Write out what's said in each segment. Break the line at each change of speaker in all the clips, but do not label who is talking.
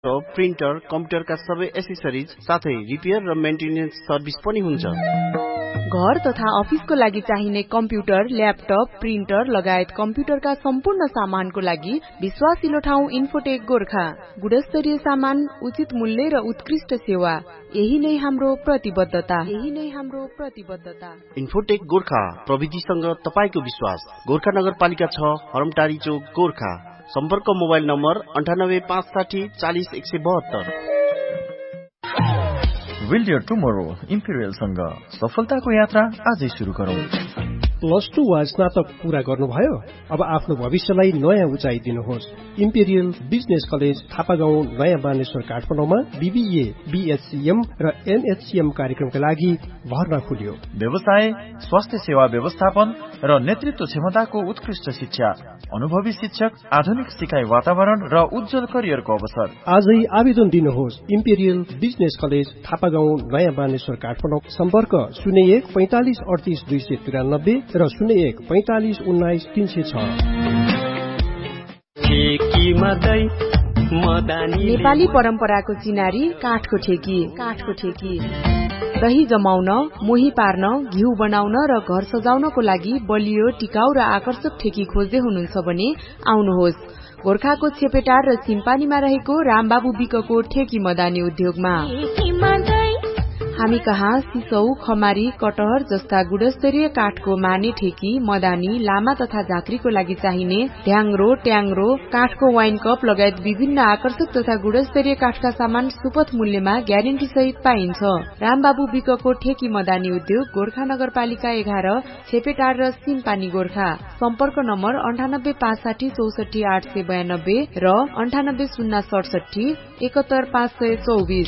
Printer, कम्प्युटरका सबै accessories साथै repair र मेन्टेनेन्स सर्भिस पनि हुन्छ।
घर तथा अफिसको लागि चाहिने कम्प्युटर, ल्यापटप, प्रिन्टर लगायत कम्प्युटरका सम्पूर्ण सामानको लागि विश्वासिलो ठाउँ इन्फोटेक गोर्खा। गुणस्तरीय सामान, उचित मूल्य र उत्कृष्ट सेवा, यही नै हाम्रो प्रतिबद्धता।
इन्फोटेक गोर्खा, प्रविधिसँग तपाईको विश्वास। गोर्खा नगरपालिका 6, हरमटारी चोक, गोर्खा। सम्पर्क mobile number 9856 40 172।
Build your tomorrow, Imperial सँग सफलताको यात्रा आजै सुरु गरौँ।
+2 वा स्नातक पूरा गर्नुभयो? अब आफ्नो भविष्यलाई नयाँ उचाइ दिनुहोस्। इम्पेरियल बिजनेस कलेज थापागाउँ, नयाँ बानेश्वर, काठमाडौँमा BBA, BHCM र MHCM कार्यक्रमका लागि भर्ना खुल्यो।
व्यवसाय, स्वास्थ्य सेवा व्यवस्थापन र नेतृत्व क्षमताको उत्कृष्ट शिक्षा, अनुभवी शिक्षक, आधुनिक सिकाइ वातावरण र उज्जवल करियरको अवसर।
आजै आवेदन दिनुहोस्। इम्पेरियल बिजनेस कलेज थापागाउँ, नयाँ बानेश्वर, काठमाडौँ। सम्पर्क 01 45 38 293 र 01 45 19 306।
नेपाली परम्पराको चिनारी काठको ठेकी। दही जमाउन, मोही पार्न, घिउ बनाउन र घर सजाउनको लागि बलियो, टिकाउ र आकर्षक ठेकी खोज्दै हुनुहुन्छ भने आउनुहोस् गोर्खाको छेपेटार र सिम्पानीमा रहेको रामबाबु विकको ठेकी मदानी उद्योगमा। हामी कहाँ सिसौ, खमारी, कटहर जस्ता गुणस्तरीय काठको माने ठेकी, मदानी, लामा तथा झाँक्रीको लागि चाहिने ढ्याङ्ग्रो, ट्याङ्ग्रो, काठको वाइन कप लगायत विभिन्न आकर्षक तथा गुणस्तरीय काठका सामान सुपथ मूल्यमा ग्यारेन्टी सहित पाइन्छ। रामबाबु विकको ठेकी मदानी उद्योग गोर्खा नगरपालिका 11, छेपेटार र सिम्पानी, गोर्खा। सम्पर्क नम्बर 9856 64 892 र 98 067 71 524।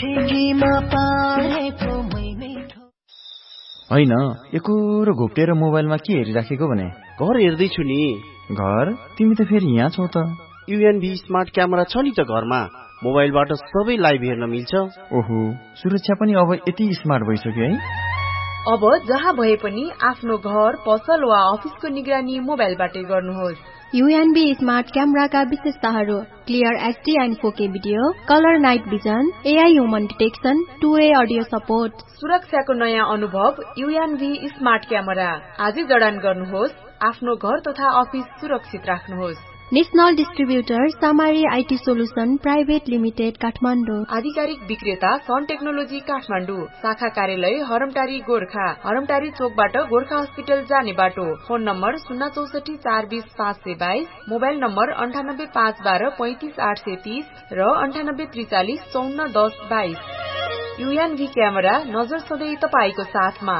हैन, एकोरो घोप्टेर मोबाइलमा के हेरिराखेको भने?
घर हेर्दैछु नि।
घर? तिमी त फेरि यहाँ छौ त।
UNV स्मार्ट क्यामेरा छ नि त घरमा। मोबाइलबाट सबै लाइभ हेर्न मिल्छ।
ओहो, सुरक्षा पनि अब यति स्मार्ट भइसक्यो है।
अब जहाँ भए पनि आफ्नो घर, पसल वा अफिसको निगरानी मोबाइलबाटै गर्नुहोस्।
UNB स्मार्ट क्यामेराका विशेषताहरू: clear HD and 4K video, colour night vision, AI human detection, 2A audio support.
सुरक्षाको नयाँ अनुभव UNV स्मार्ट क्यामेरा। आजै जडान गर्नुहोस्। आफ्नो घर तथा अफिस सुरक्षित राख्नुहोस्।
National distributor सामारी IT solution private limited, Kathmandu.
आधिकारिक विक्रेता सन टेक्नोलोजी, काठमाडौँ। शाखा कार्यालय हरमटारी, गोर्खा। हरमटारी चोकबाट गोर्खा हस्पिटल जाने बाटो। फोन नम्बर 064 420 522, मोबाइल नम्बर 98 512 35 830 र 98 43 54 10 22। UNV क्यामेरा, नजर सधैँ तपाईको साथमा।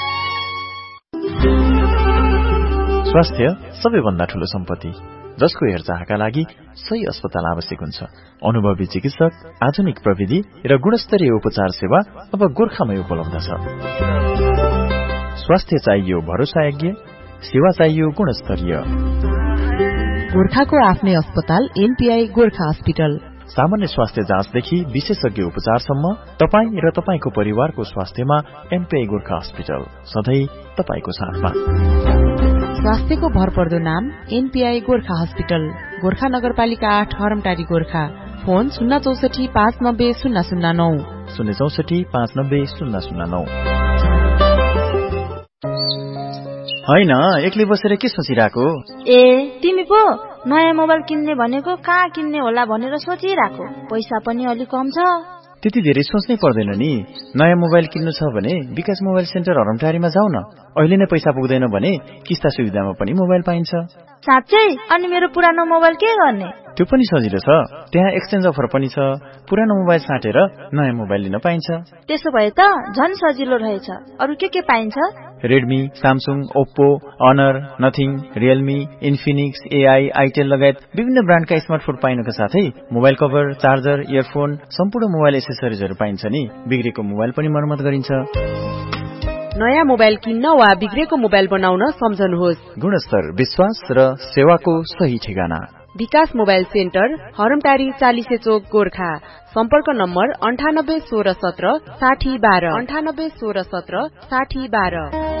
स्वास्थ्य सबैभन्दा ठूलो सम्पत्ति, जसको हेरचाहका लागि सही अस्पताल आवश्यक हुन्छ। अनुभवी चिकित्सक, आधुनिक प्रविधि र गुणस्तरीय उपचार सेवा अब गोर्खामै उपलब्ध छ। स्वास्थ्य चाहियो भरोसायोग्य, सेवा चाहियो गुणस्तरीय।
गोर्खाको आफ्नै अस्पताल NPI गोर्खा हस्पिटल।
सामान्य स्वास्थ्य जाँचदेखि विशेषज्ञ उपचारसम्म तपाई र तपाईको परिवारको स्वास्थ्यमा NPI गोर्खा हस्पिटल सधैँ तपाईको साथमा।
स्वास्थ्यको भरपर्दो नाम NPI गोर्खा हस्पिटल, गोर्खा नगरपालिका 8, हरमटारी, गोर्खा। फोन 064 590 009,
064 590 009। हैन, एक्लै बसेर के सोचिराको?
तिमी पो नयाँ मोबाइल किन्ने भनेको कहाँ किन्ने होला भनेर सोचिराको। पैसा पनि अलि कम छ।
त्यति धेरै सोच्नै पर्दैन नि। नयाँ मोबाइल किन्नु छ भने विकास मोबाइल सेन्टर हरमटारीमा जाऊ न। अहिले नै पैसा पुग्दैन भने किस्ता सुविधामा पनि मोबाइल पाइन्छ।
साँच्चै? अनि मेरो पुरानो मोबाइल के गर्ने?
त्यो पनि सजिलो छ। त्यहाँ एक्सचेन्ज अफर पनि छ। पुरानो मोबाइल साटेर नयाँ मोबाइल लिन पाइन्छ।
त्यसो भए त झन् सजिलो रहेछ। अरु के पाइन्छ?
Redmi, Samsung, Oppo, honour, nothing, Realme, Infinix, AI, Itel लगायत विभिन्न ब्रान्डका स्मार्टफोन पाइनुका साथै मोबाइल कभर, चार्जर, इयरफोन, सम्पूर्ण मोबाइल एसेसरिजहरू पाइन्छ नि। बिग्रेको मोबाइल पनि मर्मत गरिन्छ।
नयाँ मोबाइल किन्न वा बिग्रेको मोबाइल बनाउन सम्झनुहोस्।
गुणस्तर, विश्वास र सेवाको सही ठेगाना
विकास मोबाइल सेन्टर, हरमटारी, 40 चोक, गोर्खा। सम्पर्क नम्बर 98 16 17 60 12, 98 16 17 60 12।